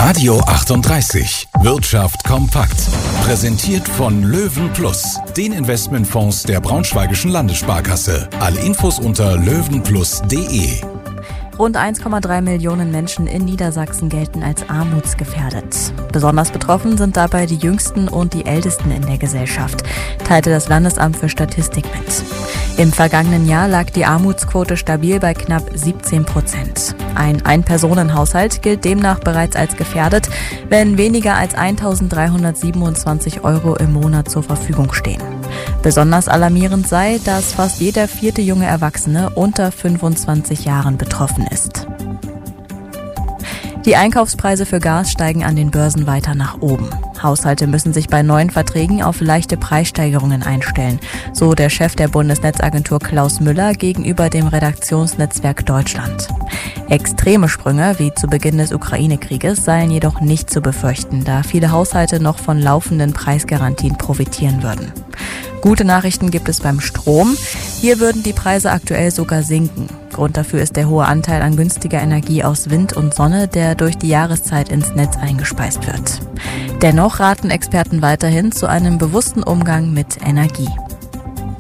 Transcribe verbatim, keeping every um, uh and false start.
Radio achtunddreißig. Wirtschaft kompakt. Präsentiert von Löwen Plus, den Investmentfonds der Braunschweigischen Landessparkasse. Alle Infos unter löwenplus punkt de. Rund eins Komma drei Millionen Menschen in Niedersachsen gelten als armutsgefährdet. Besonders betroffen sind dabei die Jüngsten und die Ältesten in der Gesellschaft, teilte das Landesamt für Statistik mit. Im vergangenen Jahr lag die Armutsquote stabil bei knapp siebzehn Prozent. Ein Ein-Personen-Haushalt gilt demnach bereits als gefährdet, wenn weniger als eintausenddreihundertsiebenundzwanzig Euro im Monat zur Verfügung stehen. Besonders alarmierend sei, dass fast jeder vierte junge Erwachsene unter fünfundzwanzig Jahren betroffen ist. Die Einkaufspreise für Gas steigen an den Börsen weiter nach oben. Haushalte müssen sich bei neuen Verträgen auf leichte Preissteigerungen einstellen, so der Chef der Bundesnetzagentur Klaus Müller gegenüber dem Redaktionsnetzwerk Deutschland. Extreme Sprünge wie zu Beginn des Ukraine-Krieges seien jedoch nicht zu befürchten, da viele Haushalte noch von laufenden Preisgarantien profitieren würden. Gute Nachrichten gibt es beim Strom. Hier würden die Preise aktuell sogar sinken. Grund dafür ist der hohe Anteil an günstiger Energie aus Wind und Sonne, der durch die Jahreszeit ins Netz eingespeist wird. Dennoch raten Experten weiterhin zu einem bewussten Umgang mit Energie.